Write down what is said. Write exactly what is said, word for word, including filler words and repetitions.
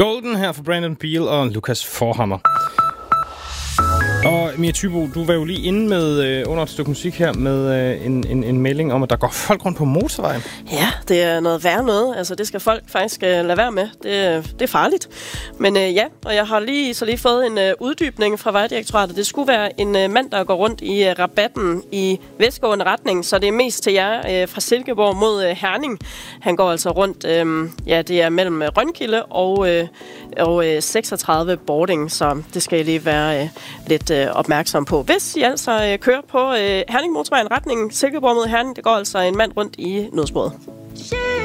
Golden her for Brandon Beal og Lucas Forhammer. Og Mia Thybo, du var jo lige inde med øh, under et stykke musik her med øh, en, en, en melding om, at der går folk rundt på motorvejen. Ja, det er noget værre noget. Altså, det skal folk faktisk øh, lade være med. Det, det er farligt. Men øh, ja, og jeg har lige så lige fået en øh, uddybning fra Vejdirektoratet. Det skulle være en øh, mand, der går rundt i øh, rabatten i vestgående retning, så det er mest til jer øh, fra Silkeborg mod øh, Herning. Han går altså rundt, øh, ja, det er mellem Rønkilde og, øh, og øh, seksogtredive Bording, så det skal I lige være øh, lidt øh, opmærksom på. Hvis I altså øh, kører på øh, Herning Motorvejen retningen Silkeborg mod Herning, det går altså en mand rundt i nødsporet.